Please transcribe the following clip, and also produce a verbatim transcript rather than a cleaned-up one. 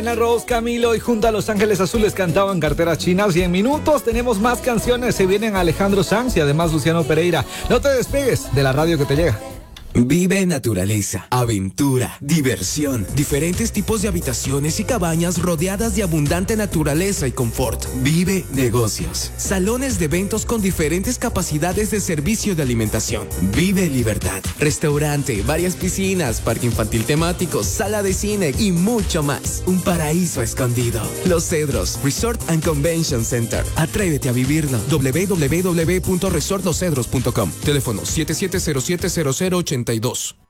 Ana Rose, Camilo y junto a Los Ángeles Azules cantaban Carteras Chinas y en minutos tenemos más canciones. Se vienen Alejandro Sanz y además Luciano Pereira. No te despegues de la radio que te llega. Vive naturaleza, aventura, diversión, diferentes tipos de habitaciones y cabañas rodeadas de abundante naturaleza y confort. Vive negocios, salones de eventos con diferentes capacidades de servicio de alimentación. Vive libertad, restaurante, varias piscinas, parque infantil temático, sala de cine y mucho más. Un paraíso escondido. Los Cedros, Resort and Convention Center. Atrévete a vivirlo. doble u doble u doble u punto resort los cedros punto com. Teléfono siete siete cero siete cero cero ocho dos.